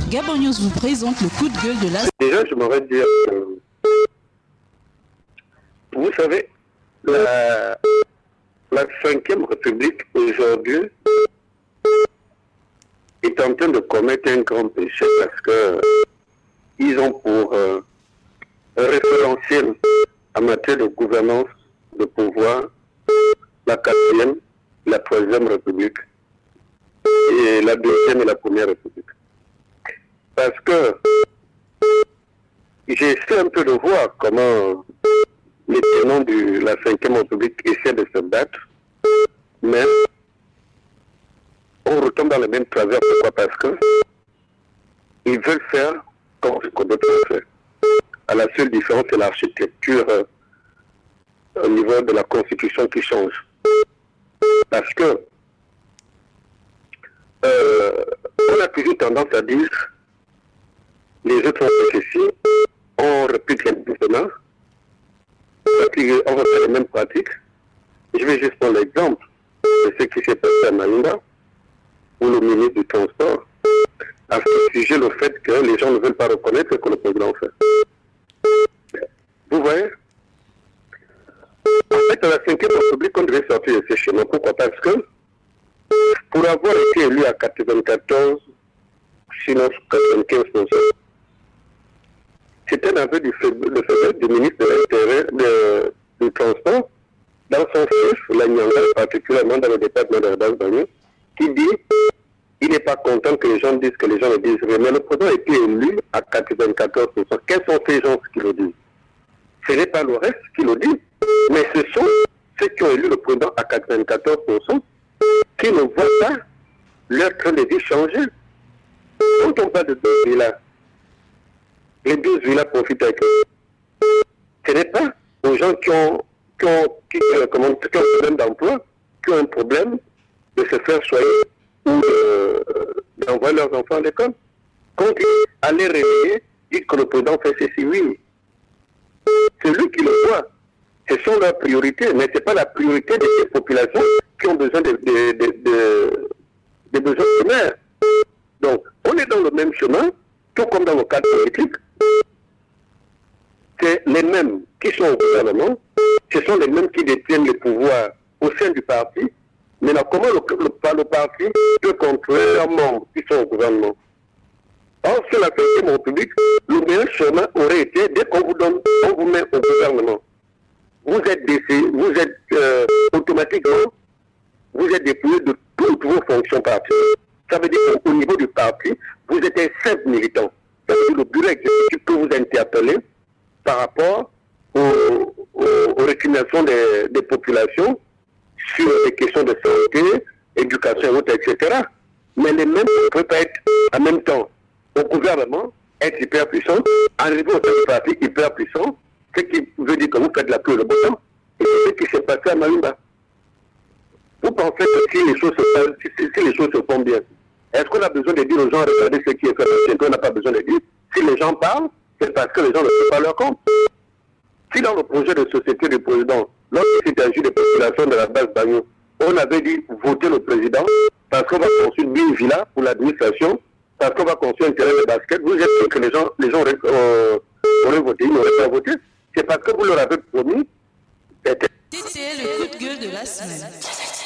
Gabon News vous présente le coup de gueule de la... Déjà, je m'aurais dit, vous savez, la 5e République aujourd'hui est en train de commettre un grand péché parce que ils ont pour référentiel en matière de gouvernance, de pouvoir, la 4e, la 3e République et la 2e et la 1re République. Parce que j'essaie un peu de voir comment les tenants de la 5e République essaient de se battre, mais on retombe dans le même travers. Pourquoi? Parce que ils veulent faire comme ce qu'on d'autres fait. À la seule différence, c'est l'architecture au niveau de la Constitution qui change. Parce que on a toujours tendance à dire les autres ont fait ceci, on réplique les mêmes on va faire les mêmes pratiques. Je vais juste prendre l'exemple de ce qui s'est passé à Malinda, où le ministre du Transport a fustigé le fait que les gens ne veulent pas reconnaître ce que le président fait. Vous voyez? En fait, à la 5e République, on devait sortir de ces schémas. Pourquoi? Parce que pour avoir été élu à 94, sinon 95%, c'était un aveu du ministre de l'Intérieur du Transport, dans son chef, la Nyanga, particulièrement dans le département d'Abbas-Bagno, qui dit il n'est pas content que les gens disent que les gens le disent. Mais le président a été élu à 94%. Quels sont ces gens qui le disent? Ce n'est pas le reste qui le dit, mais ce sont ceux qui ont élu le président à 94% qui ne voient pas leur train de vie changer. Quand on parle de deux villas, les deux villas profitent avec eux. Ce n'est pas aux gens qui ont un problème d'emploi, qui ont un problème de se faire soigner ou d'envoyer leurs enfants à l'école. Quand ils allaient réveiller, dire que le président fait ceci, oui. C'est lui qui le voit. Ce sont leurs priorités, mais ce n'est pas la priorité de ces populations qui ont besoin des besoins primaires. Donc, on est dans le même chemin, tout comme dans le cadre politique. C'est les mêmes qui sont au gouvernement, ce sont les mêmes qui détiennent le pouvoir au sein du parti. Maintenant, comment le parti peut contrôler leurs membres qui sont au gouvernement? Or, sur la 5e République, le meilleur chemin aurait été, dès qu'on vous donne, on vous met au gouvernement. Vous êtes automatiquement, vous êtes dépouillé de toutes vos fonctions partielles. Ça veut dire qu'au niveau du parti, vous êtes un simple militant. Ça veut dire que le bureau exécutif peut vous interpeller par rapport aux récriminations des populations sur des questions de santé, éducation, etc. Mais les mêmes ne peuvent pas être en même temps au gouvernement, être hyper puissant, arriver au sein du parti hyper puissant, ce qui veut dire que vous faites la pluie et le beau temps. Et c'est ce qui s'est passé à Malimba. Vous pensez que si les choses se font bien, est-ce qu'on a besoin de dire aux gens, regardez ce qui est fait, on n'a pas besoin de dire? Si les gens parlent, c'est parce que les gens ne font pas leur compte. Si dans le projet de société du président, lorsqu'il s'agit des populations de la base Bagno, on avait dit voter le président parce qu'on va construire une villa pour l'administration, parce qu'on va construire un terrain de basket, vous êtes sûr que les gens auraient voté, ils n'auraient pas voté. C'est parce que vous leur avez promis. C'était le coup de gueule de la semaine.